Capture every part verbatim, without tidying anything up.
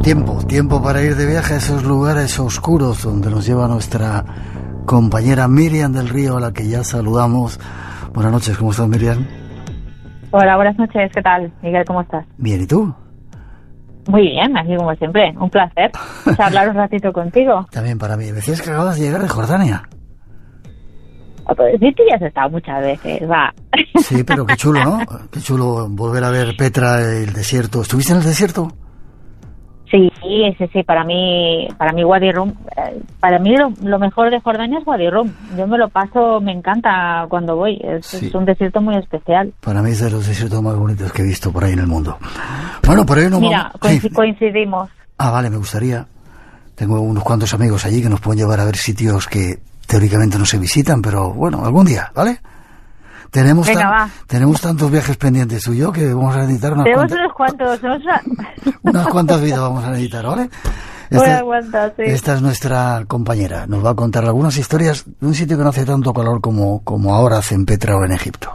Tiempo, tiempo para ir de viaje a esos lugares oscuros donde nos lleva nuestra compañera Miriam del Río, a la que ya saludamos. Buenas noches, ¿cómo estás, Miriam? Hola, buenas noches, ¿qué tal? Miguel, ¿cómo estás? Bien, ¿y tú? Muy bien, así como siempre, un placer charlar un ratito contigo. También para mí. Me decías que acabas de llegar de Jordania. Sí, tú ya has estado muchas veces, va. Sí, pero qué chulo, ¿no? Qué chulo volver a ver Petra, el desierto. ¿Estuviste en el desierto? Sí, sí, sí, para mí, para mí Wadi Rum, eh, para mí lo, lo mejor de Jordania es Wadi Rum. Yo me lo paso, me encanta cuando voy, es, sí. es un desierto muy especial. Para mí es de los desiertos más bonitos que he visto por ahí en el mundo. Bueno, por ahí no Mira, vamos... sí. coincidimos. Ah, vale, me gustaría. Tengo unos cuantos amigos allí que nos pueden llevar a ver sitios que teóricamente no se visitan, pero bueno, algún día, ¿vale? Tenemos, Venga, tan, tenemos tantos viajes pendientes tú y yo que vamos a necesitar unas tenemos cuantas... unos cuantos, tenemos una... unas cuantas vidas vamos a necesitar, ¿vale? Esta, aguanta, sí. esta es nuestra compañera. Nos va a contar algunas historias de un sitio que no hace tanto calor como, como ahora hace en Petra o en Egipto.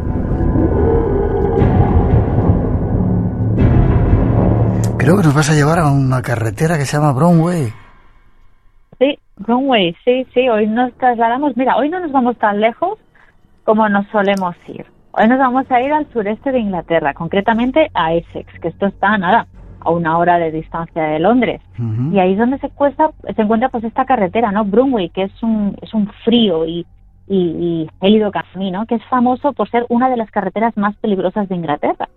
Creo que nos vas a llevar a una carretera que se llama Brownway. Sí, Brownway, sí, sí. Hoy nos trasladamos. Mira, hoy no nos vamos tan lejos como nos solemos ir. Hoy nos vamos a ir al sureste de Inglaterra, concretamente a Essex, que esto está, nada, a una hora de distancia de Londres. Uh-huh. Y ahí es donde se, cuesta, se encuentra pues esta carretera, ¿no? Brownway, que es un, es un frío y, y, y gélido camino, que es famoso por ser una de las carreteras más peligrosas de Inglaterra.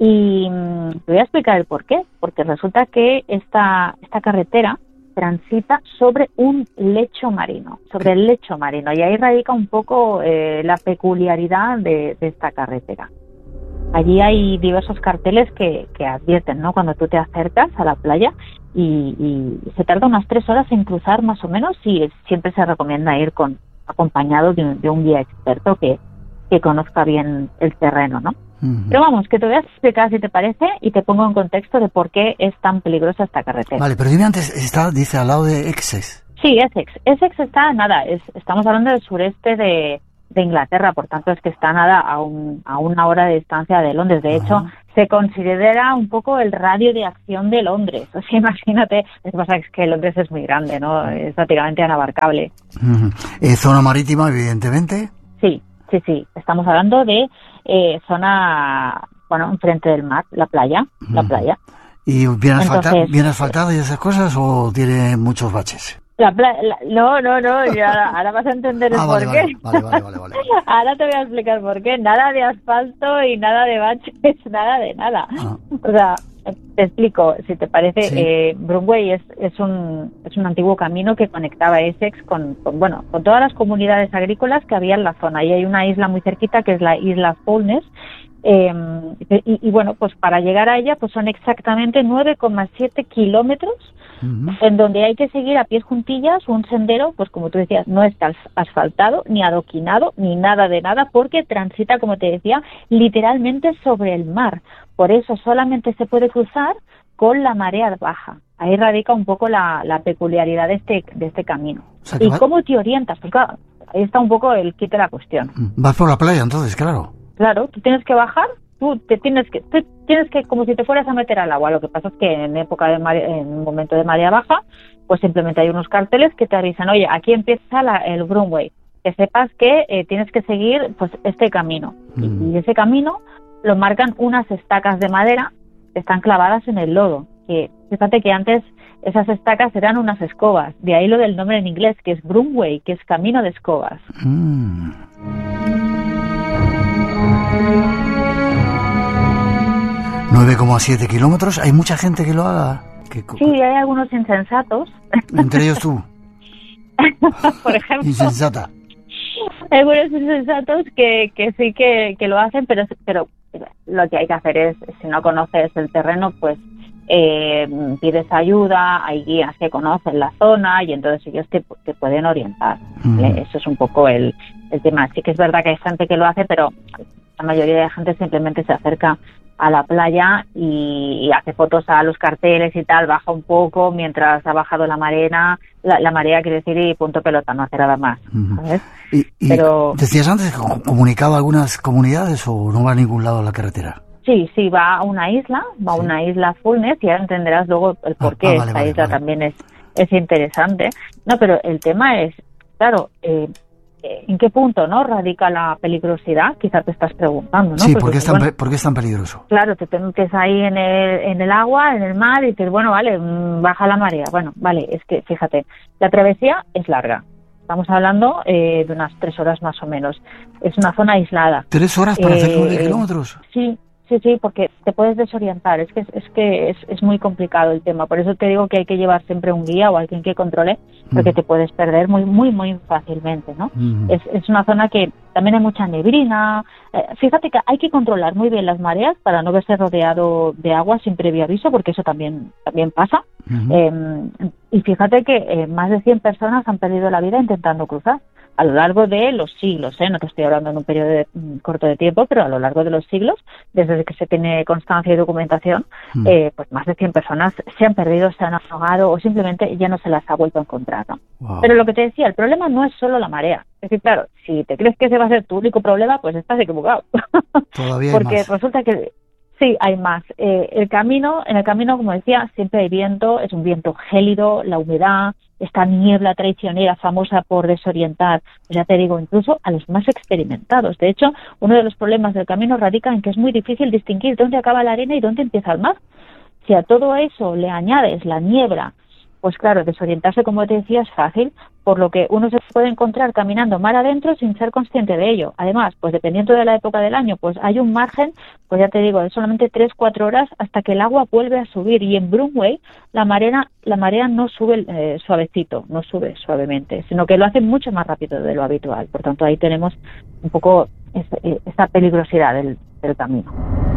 Y mmm, te voy a explicar el por qué. Porque resulta que esta, esta carretera transita sobre un lecho marino, sobre el lecho marino, y ahí radica un poco eh, la peculiaridad de, de esta carretera. Allí hay diversos carteles que, que advierten, ¿no?, cuando tú te acercas a la playa, y, y se tarda unas tres horas en cruzar más o menos, y siempre se recomienda ir con acompañado de un, de un guía experto que, que conozca bien el terreno, ¿no? Uh-huh. Pero vamos, que te voy a explicar, si te parece, y te pongo en contexto de por qué es tan peligrosa esta carretera. Vale, pero dime antes, está, dice, al lado de Essex. Sí, Essex. Essex está, nada, es, estamos hablando del sureste de, de Inglaterra, por tanto es que está, nada, a, un, a una hora de distancia de Londres. De uh-huh. hecho, se considera un poco el radio de acción de Londres. O sea, imagínate, lo que pasa es que Londres es muy grande, ¿no? Es prácticamente inabarcable. Uh-huh. Eh, ¿Zona marítima, evidentemente? Sí. Sí, sí, estamos hablando de eh, zona, bueno, enfrente del mar, la playa, mm. la playa. ¿Y bien asfaltada, Entonces, bien asfaltada y esas cosas, o tiene muchos baches? La playa, la, no, no, no, y ahora, ahora vas a entender el ah, por vale, qué. Vale, vale, vale, vale. Ahora te voy a explicar por qué. Nada de asfalto y nada de baches, nada de nada. Ah. O sea, te explico, si te parece. Sí. eh, Brownway es, es un es un antiguo camino que conectaba Essex con, con bueno con todas las comunidades agrícolas que había en la zona. Y hay una isla muy cerquita que es la isla Foulness. Eh, y, y bueno, pues para llegar a ella pues son exactamente nueve coma siete kilómetros, uh-huh. en donde hay que seguir a pies juntillas un sendero, pues como tú decías, no está asfaltado, ni adoquinado, ni nada de nada, porque transita, como te decía, literalmente sobre el mar. Por eso solamente se puede cruzar con la marea baja. Ahí radica un poco la, la peculiaridad de este, de este camino. O sea, ¿y va... cómo te orientas? Pues claro, ahí está un poco el kit de la cuestión. Vas por la playa entonces, claro. Claro, tú tienes que bajar, tú te tienes que, tú tienes que, como si te fueras a meter al agua. Lo que pasa es que en época de marea, en un momento de marea baja, pues simplemente hay unos carteles que te avisan, oye, aquí empieza la, el Brownway. Que sepas que eh, tienes que seguir, pues, este camino. Mm. Y ese camino lo marcan unas estacas de madera que están clavadas en el lodo. Que fíjate que antes esas estacas eran unas escobas. De ahí lo del nombre en inglés, que es Broomway, que es camino de escobas. Mm. nueve coma siete kilómetros. ¿Hay mucha gente que lo haga? Que... Sí, hay algunos insensatos. Entre ellos tú. Por ejemplo. Insensata. Hay algunos insensatos que, que sí que, que lo hacen, pero, pero lo que hay que hacer es, si no conoces el terreno, pues eh, pides ayuda, hay guías que conocen la zona y entonces ellos te, te pueden orientar. Mm. ¿Vale? Eso es un poco el, el tema. Sí que es verdad que hay gente que lo hace, pero la mayoría de la gente simplemente se acerca a la playa y, y hace fotos a los carteles y tal, baja un poco mientras ha bajado la marea, la, la marea quiere decir, y punto pelota, no hace nada más, ¿sabes? ¿Y, y Pero, decías antes que comunicaba algunas comunidades o no va a ningún lado a la carretera? Sí, sí, va a una isla, va sí. a una isla Fulnes, y ya entenderás luego el por qué ah, ah, vale, esta vale, isla vale. también es, es interesante. No, pero el tema es, claro, eh, ¿en qué punto no radica la peligrosidad? Quizás te estás preguntando, ¿no? Sí, Porque, ¿por, qué es tan, bueno, ¿por qué es tan peligroso? Claro, te metes ahí en el, en el agua, en el mar, y dices, bueno, vale, baja la marea. Bueno, vale, es que, fíjate, la travesía es larga. Estamos hablando eh, de unas tres horas más o menos. Es una zona aislada. ¿Tres horas para eh, hacer nueve kilómetros? Sí. Sí, sí, porque te puedes desorientar, es que es, es que es, es muy complicado el tema, por eso te digo que hay que llevar siempre un guía o alguien que controle, porque mm. te puedes perder muy, muy, muy fácilmente, ¿no? Mm. Es, es una zona que también hay mucha neblina, eh, fíjate que hay que controlar muy bien las mareas para no verse rodeado de agua sin previo aviso, porque eso también, también pasa, mm. eh, y fíjate que eh, más de cien personas han perdido la vida intentando cruzar. A lo largo de los siglos, ¿eh? No te estoy hablando en un periodo de, mm, corto de tiempo, pero a lo largo de los siglos, desde que se tiene constancia y documentación, mm. eh, pues más de cien personas se han perdido, se han ahogado o simplemente ya no se las ha vuelto a encontrar, ¿no? Wow. Pero lo que te decía, el problema no es solo la marea. Es decir, claro, si te crees que ese va a ser tu único problema, pues estás equivocado. Todavía hay Porque más. resulta que sí, hay más. Eh, el camino, en el camino, como decía, siempre hay viento, es un viento gélido, la humedad, esta niebla traicionera famosa por desorientar, ya te digo, incluso a los más experimentados. De hecho, uno de los problemas del camino radica en que es muy difícil distinguir dónde acaba la arena y dónde empieza el mar. Si a todo eso le añades la niebla, pues claro, desorientarse, como te decía, es fácil, por lo que uno se puede encontrar caminando mar adentro sin ser consciente de ello. Además, pues dependiendo de la época del año, pues hay un margen, pues ya te digo, de solamente tres a cuatro horas hasta que el agua vuelve a subir. Y en Brunway la marea, la marea no sube eh, suavecito, no sube suavemente, sino que lo hace mucho más rápido de lo habitual. Por tanto, ahí tenemos un poco esta, esta peligrosidad del, del camino.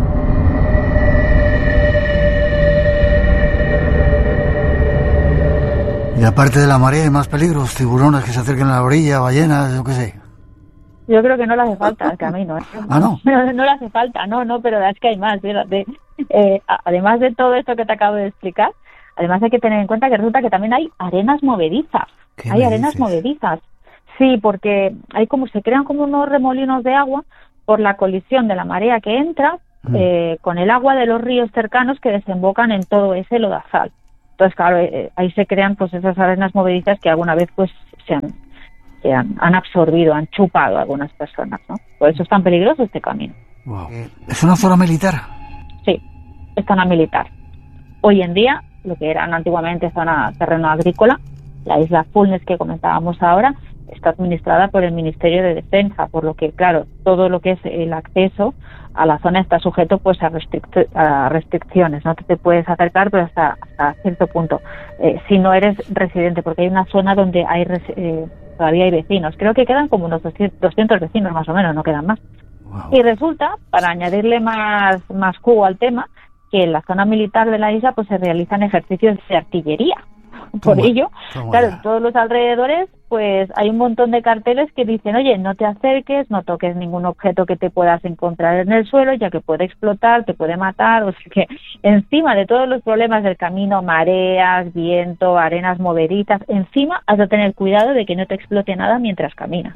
Y aparte de la marea hay más peligros, tiburones que se acerquen a la orilla, ballenas, yo qué sé. Yo creo que no le hace falta el camino, ¿eh? ¿Ah, no? No, no le hace falta, no, no, pero es que hay más, fíjate. Eh, además de todo esto que te acabo de explicar, además hay que tener en cuenta que resulta que también hay arenas movedizas. Hay arenas dices? movedizas. Sí, porque hay como se crean como unos remolinos de agua por la colisión de la marea que entra mm. eh, con el agua de los ríos cercanos que desembocan en todo ese lodazal. Entonces, claro, eh, ahí se crean pues esas arenas movedizas que alguna vez pues se han, se han, han absorbido, han chupado a algunas personas, ¿no? Por eso es tan peligroso este camino. Wow. ¿Es una zona militar? Sí, es zona militar. Hoy en día, lo que eran antiguamente zona terreno agrícola, la isla Fulnes que comentábamos ahora, está administrada por el Ministerio de Defensa, por lo que, claro, todo lo que es el acceso a la zona está sujeto pues a, restric- a restricciones, no te, te puedes acercar, pero hasta, hasta cierto punto, eh, si no eres residente, porque hay una zona donde hay res- eh, todavía hay vecinos, creo que quedan como unos doscientos vecinos más o menos, no quedan más. Wow. Y resulta, para añadirle más, más jugo al tema, que en la zona militar de la isla pues se realizan ejercicios de artillería. Por toma, ello, toma claro, en todos los alrededores, pues hay un montón de carteles que dicen, oye, no te acerques, no toques ningún objeto que te puedas encontrar en el suelo, ya que puede explotar, te puede matar. O sea que encima de todos los problemas del camino, mareas, viento, arenas movedizas, encima has de tener cuidado de que no te explote nada mientras caminas.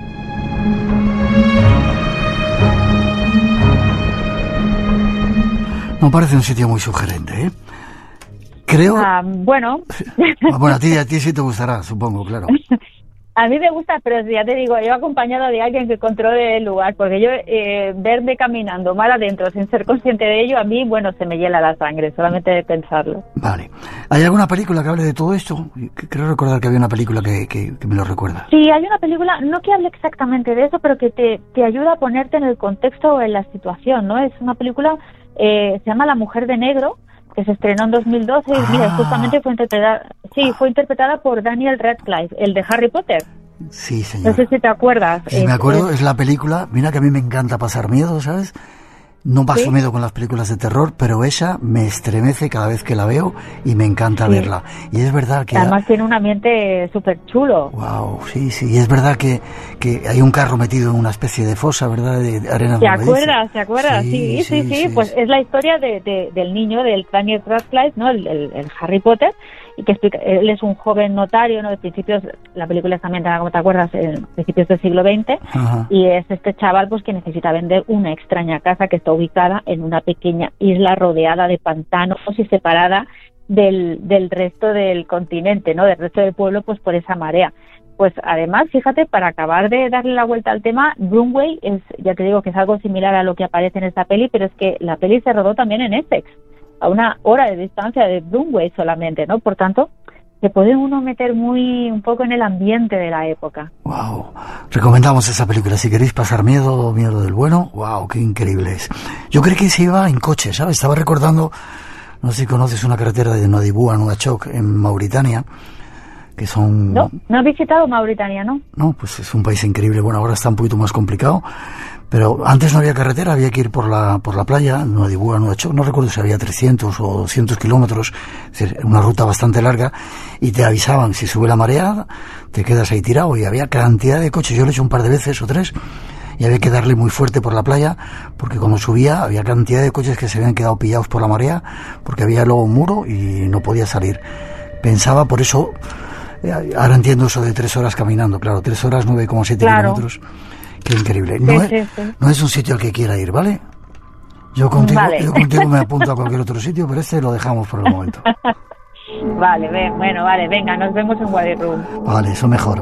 No parece un sitio muy sugerente, ¿eh? Creo... Ah, bueno... bueno, a ti, a ti sí te gustará, supongo, claro. A mí me gusta, pero ya te digo, yo acompañado de alguien que controle el lugar, porque yo eh, verme caminando mal adentro sin ser consciente de ello, a mí, bueno, se me hiela la sangre, solamente de pensarlo. Vale. ¿Hay alguna película que hable de todo esto? Creo recordar que había una película que, que, que me lo recuerda. Sí, hay una película, no que hable exactamente de eso, pero que te, te ayuda a ponerte en el contexto o en la situación, ¿no? Es una película, eh, se llama La mujer de negro, que se estrenó en dos mil doce y ah. mira, justamente fue interpretada, sí, fue interpretada por Daniel Radcliffe, el de Harry Potter. Sí, señor. No sé si te acuerdas. Sí, me acuerdo, es, es la película, mira que a mí me encanta pasar miedo, ¿sabes? No paso ¿Sí? miedo con las películas de terror, pero ella me estremece cada vez que la veo y me encanta sí. verla. Y es verdad que... Además tiene un ambiente súper chulo. Wow, sí, sí. Y es verdad que, que hay un carro metido en una especie de fosa, ¿verdad? De, de arena. ¿Te acuerdas? ¿Te acuerdas? Sí, sí, sí. sí, sí. Pues es la historia de, de, del niño, del Daniel Radcliffe, ¿no? El, el, el Harry Potter. Y que explica, él es un joven notario, ¿no? De principios, la película es también, como te acuerdas, en principios del siglo veinte. Ajá. Y es este chaval, pues, que necesita vender una extraña casa que está ubicada en una pequeña isla rodeada de pantanos y separada del, del resto del continente, ¿no? Del resto del pueblo, pues por esa marea. Pues además, fíjate, para acabar de darle la vuelta al tema, Brunway es, ya te digo que es algo similar a lo que aparece en esta peli, pero es que la peli se rodó también en Essex, a una hora de distancia de Brunway solamente, ¿no? Por tanto, se puede uno meter muy un poco en el ambiente de la época. Wow, recomendamos esa película. Si queréis pasar miedo, miedo del bueno, wow, qué increíble es. Yo creo que se iba en coche, ¿sabes? Estaba recordando, no sé si conoces una carretera de Nouadhibou a Nouakchott en Mauritania, que son... No, no he visitado Mauritania, ¿no? No, pues es un país increíble. Bueno, ahora está un poquito más complicado, pero antes no había carretera, había que ir por la por la playa, Nouadhibou a Nouakchott, no recuerdo si había trescientos o doscientos kilómetros, es decir, una ruta bastante larga, y te avisaban, si sube la marea, te quedas ahí tirado, y había cantidad de coches. Yo lo he hecho un par de veces o tres, y había que darle muy fuerte por la playa, porque cuando subía había cantidad de coches que se habían quedado pillados por la marea, porque había luego un muro y no podía salir. Pensaba, por eso... Ahora entiendo eso de tres horas caminando, claro, tres horas, nueve coma siete claro. kilómetros. Qué increíble. No, sí, es, sí, sí. no es un sitio al que quiera ir, ¿vale? Yo contigo, vale. yo contigo me apunto a cualquier otro sitio, pero este lo dejamos por el momento. Vale, ven, bueno, vale, venga, nos vemos en Wadi Rum. Vale, eso mejor.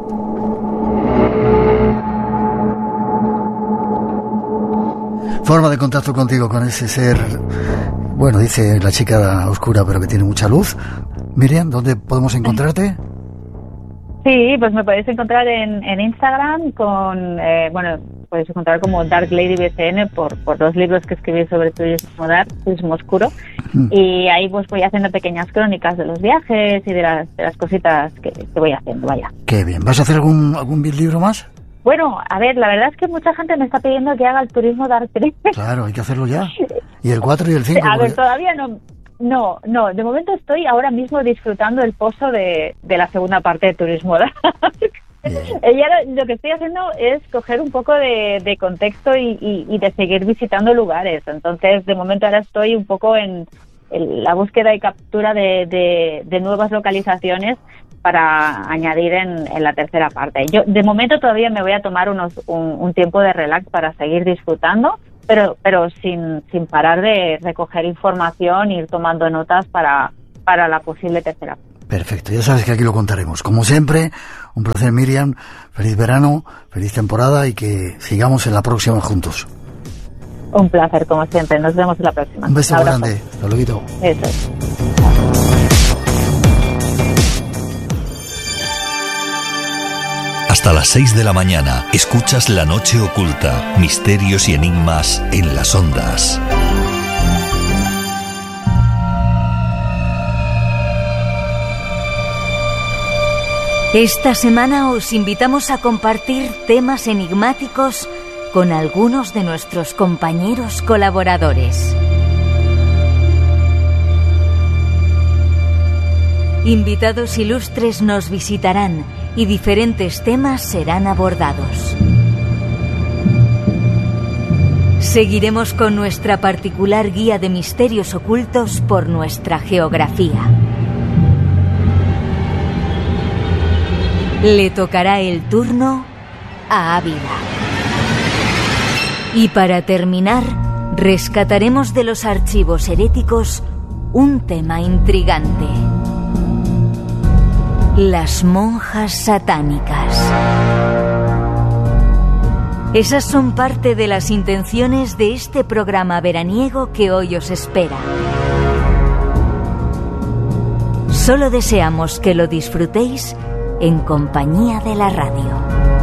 Forma de contacto contigo con ese ser, bueno, dice la chica oscura, pero que tiene mucha luz. Miriam, ¿dónde podemos encontrarte? Sí, pues me podéis encontrar en, en Instagram con, eh, bueno, podéis encontrar como Dark Lady B C N por, por dos libros que escribí sobre turismo dark, turismo oscuro, mm. y ahí pues voy haciendo pequeñas crónicas de los viajes y de las, de las cositas que, que voy haciendo, vaya. Qué bien. ¿Vas a hacer algún algún libro más? Bueno, a ver, la verdad es que mucha gente me está pidiendo que haga el turismo dark tres. Claro, hay que hacerlo ya. Y el cuatro y el cinco. A ver, porque... todavía no... No, no, de momento estoy ahora mismo disfrutando el pozo de, de la segunda parte de Turismo Dark. Y ahora lo que estoy haciendo es coger un poco de, de contexto y, y, y de seguir visitando lugares. Entonces, de momento ahora estoy un poco en, en la búsqueda y captura de, de, de nuevas localizaciones para añadir en, en la tercera parte. Yo, de momento, todavía me voy a tomar unos un, un tiempo de relax para seguir disfrutando, pero pero sin sin parar de recoger información, ir tomando notas para, para la posible tercera. Perfecto, ya sabes que aquí lo contaremos. Como siempre, un placer, Miriam, feliz verano, feliz temporada y que sigamos en la próxima juntos. Un placer, como siempre, nos vemos en la próxima. Un beso grande, hasta luego. Eso es. Hasta las seis de la mañana, escuchas La Noche Oculta, misterios y enigmas en las ondas. Esta semana os invitamos a compartir temas enigmáticos con algunos de nuestros compañeros colaboradores. Invitados ilustres nos visitarán y diferentes temas serán abordados. Seguiremos con nuestra particular guía de misterios ocultos por nuestra geografía. Le tocará el turno a Ávila. Y para terminar, rescataremos de los archivos heréticos un tema intrigante: las monjas satánicas. Esas son parte de las intenciones de este programa veraniego que hoy os espera. Solo deseamos que lo disfrutéis en compañía de la radio.